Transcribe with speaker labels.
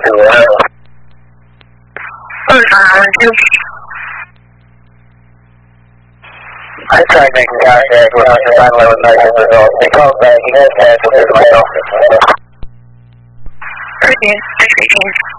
Speaker 1: I tried making contact with him, but I was not able to. He called back, he has passed with my office.
Speaker 2: 13.